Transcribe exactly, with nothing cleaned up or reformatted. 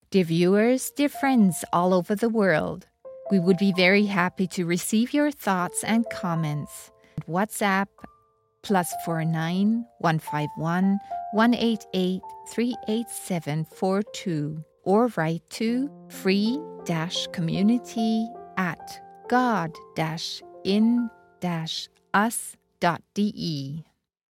Dear viewers, dear friends all over the world, we would be very happy to receive your thoughts and comments. WhatsApp plus four nine one five one one eight eight three eight seven four two or write to free dash community at god dash in dash us dot de.